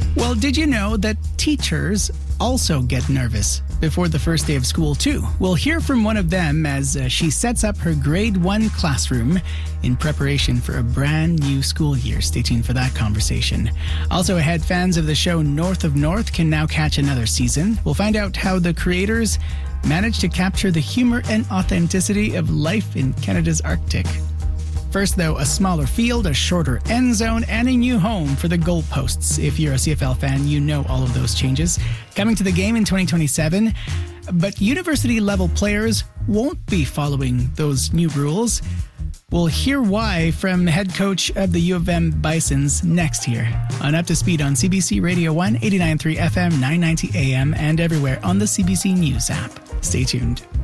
Well, did you know that teachers also get nervous before the first day of school, too? We'll hear from one of them as she sets up her grade 1 classroom in preparation for a brand new school year. Stay tuned for that conversation. Also ahead, fans of the show North of North can now catch another season. We'll find out how the creators managed to capture the humor and authenticity of life in Canada's Arctic. First, though, a smaller field, a shorter end zone, and a new home for the goalposts. If you're a CFL fan, you know all of those changes. Coming to the game in 2027, but university-level players won't be following those new rules. We'll hear why from head coach of the U of M Bisons next here on Up to Speed on CBC Radio 1, 89.3 FM, 990 AM, and everywhere on the CBC News app. Stay tuned.